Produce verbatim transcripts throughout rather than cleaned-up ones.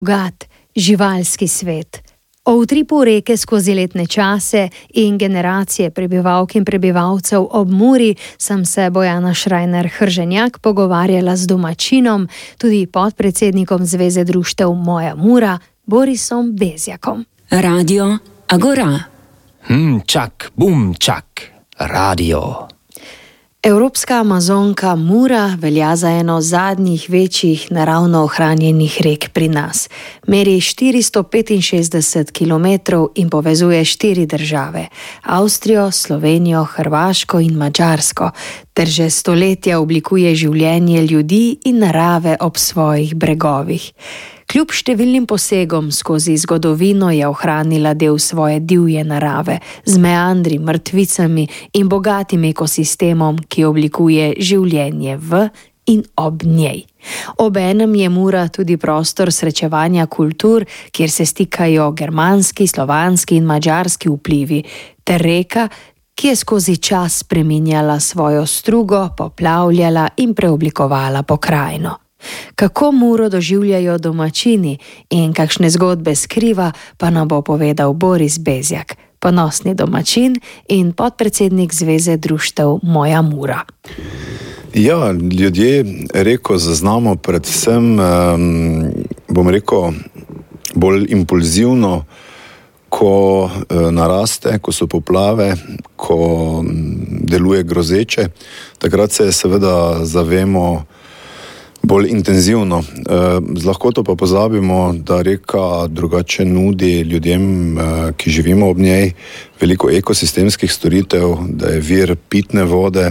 bogat, živalski svet. O utripu reke skozi letne čase in generacije prebivalk in prebivalcev ob Muri sem se Bojana Šrajner-Hrženjak pogovarjala z domačinom, tudi podpredsednikom Zveze društev Moja Mura, Borisom Bezjakom. Radio Agora. Hmm, čak, bum, čak, radio. Evropska amazonka Mura velja za eno zadnjih večjih naravno ohranjenih rek pri nas. Meri štiristo petinšestdeset kilometrov in povezuje štiri države: Avstrijo, Slovenijo, Hrvaško in Madžarsko, ter že stoletja oblikuje življenje ljudi in narave ob svojih bregovih. Kljub številnim posegom skozi zgodovino je ohranila del svoje divje narave z meandri, mrtvicami in bogatim ekosistemom, ki oblikuje življenje v in ob njej. Obenem je Mura tudi prostor srečevanja kultur, kjer se stikajo germanski, slovanski in madžarski vplivi, ter reka, ki je skozi čas spreminjala svojo strugo, poplavljala in preoblikovala pokrajino. Kako Muro doživljajo domačini in kakšne zgodbe skriva, pa nam bo povedal Boris Bezjak, ponosni domačin in podpredsednik Zveze društev Moja Mura. Ja, ljudje reko zaznamo predvsem, bom rekel, bolj impulzivno, ko naraste, ko so poplave, ko deluje grozeče. Takrat se seveda zavemo bolj intenzivno. Z lahkoto pa pozabimo, da reka drugače nudi ljudem, ki živimo ob njej, veliko ekosistemskih storitev, da je vir pitne vode,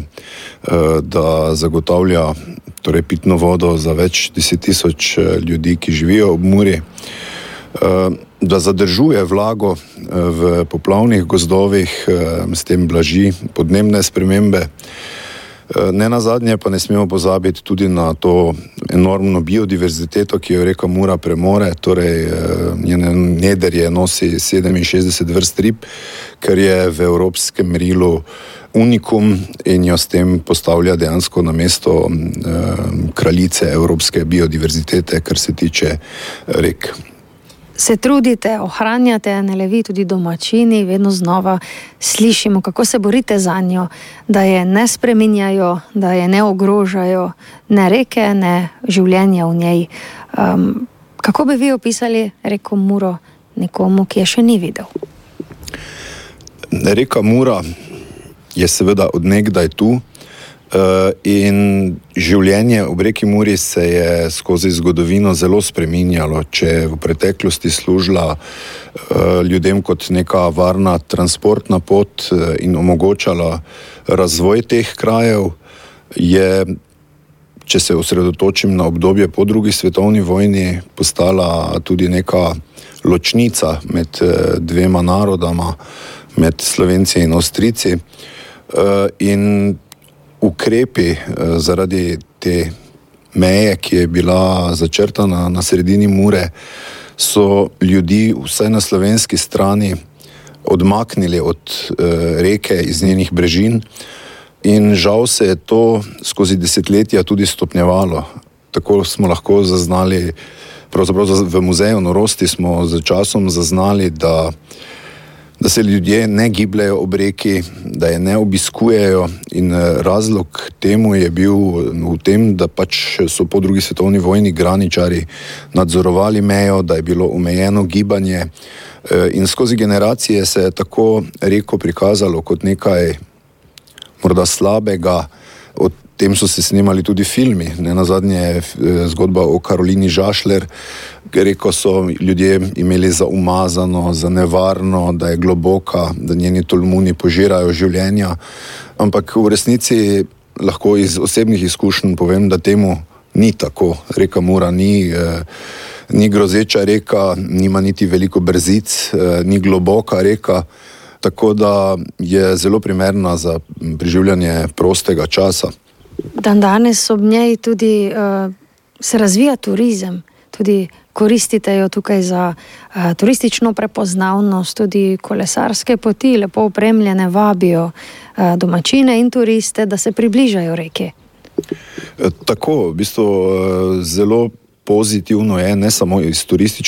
da zagotavlja torej pitno vodo za več deset tisoč ljudi, ki živijo ob Muri, da zadržuje vlago v poplavnih gozdovih, s tem blaži podnebne spremembe. Ne nazadnje pa ne smemo pozabiti tudi na to enormno biodiverziteto, ki jo reka Mura premore, torej njene nedrje nosi sedeminšestdeset vrst rib, kar je v evropskem merilu unikum in jo s tem postavlja dejansko na mesto kraljice evropske biodiverzitete, kar se tiče rek. Se trudite, ohranjate, ne le vi, tudi domačini, vedno znova slišimo, kako se borite za njo, da je ne spreminjajo, da je ne ogrožajo, ne reke, ne življenja v njej. Um, kako bi vi opisali reko Muro nekomu, ki je še ni videl? Reka Mura je seveda od nekdaj tu, in življenje ob reki Muri se je skozi zgodovino zelo spreminjalo. Če je v preteklosti služila ljudem kot neka varna transportna pot in omogočala razvoj teh krajev, je, če se osredotočim na obdobje po drugi svetovni vojni, postala tudi neka ločnica med dvema narodama, med Slovenci in Avstrijci, in ukrepi zaradi te meje, ki je bila začrtana na sredini Mure, so ljudi vsaj na slovenski strani odmaknili od reke iz njenih brežin in žal se je to skozi desetletja tudi stopnjevalo. Tako smo lahko zaznali, pravzaprav v muzeju norosti smo z časom zaznali, da da se ljudje ne gibljajo ob reki, da je ne obiskujejo, in razlog temu je bil v tem, da pač so po drugi svetovni vojni graničarji nadzorovali mejo, da je bilo omejeno gibanje in skozi generacije se je tako reko prikazalo kot nekaj morda slabega. O tem so se snemali tudi filmi, ne nazadnje zgodba o Karolini Žašler, reko so ljudje imeli za umazano, za nevarno, da je globoka, da njeni tolmuni požirajo življenja, ampak v resnici lahko iz osebnih izkušenj povem, da temu ni tako. Reka Mura ni, eh, ni grozeča reka, nima niti veliko brzic, eh, ni globoka reka, tako da je zelo primerna za preživljanje prostega časa. Dan danes ob njej tudi uh, se razvija turizem, tudi koristite jo tukaj za uh, turistično prepoznavnost, tudi kolesarske poti, lepo opremljene, vabijo uh, domačine in turiste, da se približajo reki. Tako, v bistvu zelo pozitivno je, ne samo iz turističnega